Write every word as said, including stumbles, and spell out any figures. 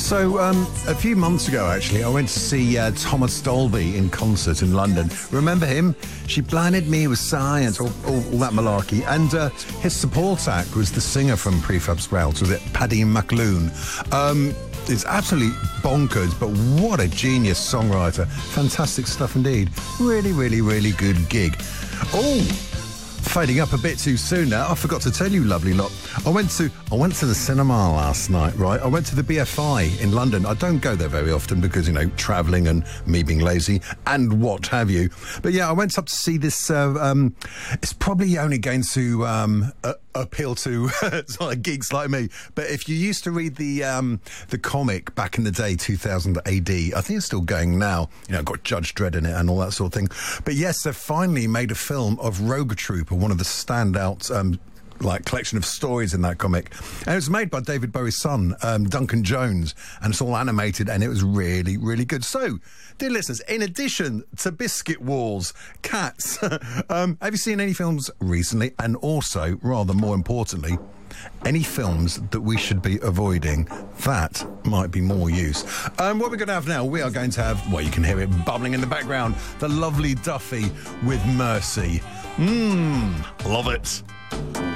So, um, a few months ago, actually, I went to see uh, Thomas Dolby in concert in London. Remember him? She blinded me with science, all, all, all that malarkey. And uh, his support act was the singer from Prefab Sprouts, was it Paddy McLoone? Um, it's absolutely bonkers, but what a genius songwriter. Fantastic stuff indeed. Really, really, really good gig. Oh! Fading up a bit too soon now. I forgot to tell you, lovely lot. I went to I went to the cinema last night, right? I went to the B F I in London. I don't go there very often because, you know, travelling and me being lazy and what have you. But yeah, I went up to see this. Uh, um, it's probably only going to um, uh, appeal to sort of geeks like me. But if you used to read the um, the comic back in the day, two thousand A D, I think it's still going now. You know, got Judge Dredd in it and all that sort of thing. But yes, they've finally made a film of Rogue Trooper, one of the standout um, like collection of stories in that comic, and it was made by David Bowie's son, um, Duncan Jones, and it's all animated, and it was really, really good. So, dear listeners, in addition to Biscuit Wars, Cats, um, have you seen any films recently? And also, rather more importantly, any films that we should be avoiding? That might be more use. Um, what we're going to have now, we are going to have, well, you can hear it bubbling in the background, the lovely Duffy with Mercy. Mmm, love it.